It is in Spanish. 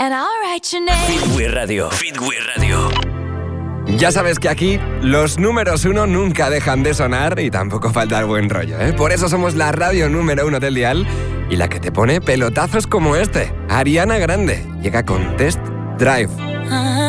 and I'll write your name. Fitwi Radio. Fitwi Radio. Ya sabes que aquí los números 1 nunca dejan de sonar y tampoco falta el buen rollo, ¿eh? Por eso somos la radio número 1 del dial y la que te pone pelotazos como este. Ariana Grande llega con Test Drive.